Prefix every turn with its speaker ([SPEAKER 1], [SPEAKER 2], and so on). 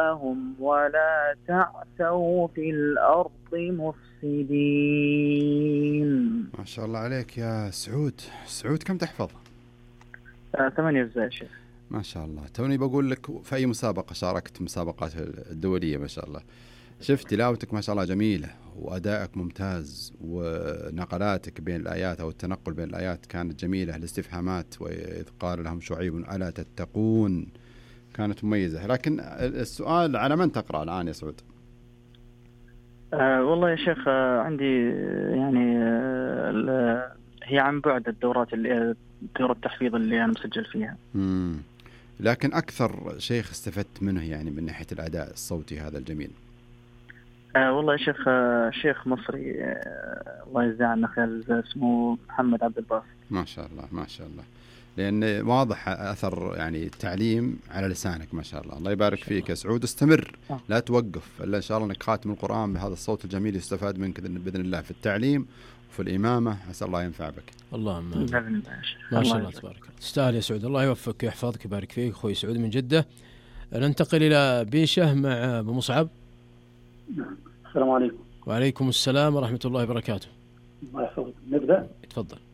[SPEAKER 1] هم ولا تعثوا في الأرض مفسدين.
[SPEAKER 2] ما شاء الله عليك يا سعود. سعود كم تحفظ؟
[SPEAKER 1] 8 أجزاء شيخ.
[SPEAKER 2] ما شاء الله. توني بقول لك في أي مسابقة شاركت، مسابقات الدولية؟ ما شاء الله. شفت تلاوتك ما شاء الله جميلة، وأدائك ممتاز، ونقلاتك بين الآيات أو التنقل بين الآيات كانت جميلة. الاستفهامات وإذ قال لهم شعيب ألا تتقون كانت مميزة. لكن السؤال على من تقرأ الآن يا سعود؟
[SPEAKER 1] والله يا شيخ عندي يعني هي عن بعد الدورات دورة التحفيظ اللي أنا مسجل فيها.
[SPEAKER 2] لكن أكثر شيخ استفدت منه يعني من ناحية الأداء الصوتي هذا الجميل؟
[SPEAKER 1] والله يا شيخ شيخ مصري الله يجزاه عنا خير اسمه محمد عبد الباسط.
[SPEAKER 2] ما شاء الله ما شاء الله. لأن واضح أثر يعني التعليم على لسانك ما شاء الله. الله يبارك فيك يا سعود. استمر لا توقف إلا إن شاء الله أنك خاتم القرآن بهذا الصوت الجميل يستفاد منك بإذن الله في التعليم وفي الإمامة. أسأل الله ينفع بك.
[SPEAKER 3] اللهم ما شاء الله تبارك الله. تستاهل يا سعود. الله يوفقك ويحفظك ويبارك فيك أخوي سعود من جدة. ننتقل إلى بيشة مع أبو مصعب.
[SPEAKER 4] السلام عليكم.
[SPEAKER 3] وعليكم السلام ورحمة الله وبركاته.
[SPEAKER 4] الله يحفظك. نبدأ.
[SPEAKER 3] تفضل.